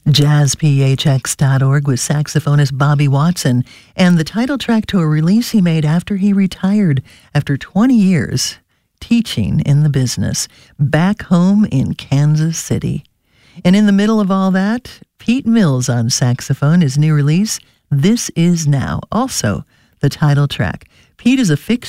JazzPHX.org with saxophonist Bobby Watson, and the title track to a release he made after he retired after 20 years teaching in the business, back home in Kansas City. And in the middle of all that, Pete Mills on saxophone, his new release, This Is Now, also the title track. Pete is a fixture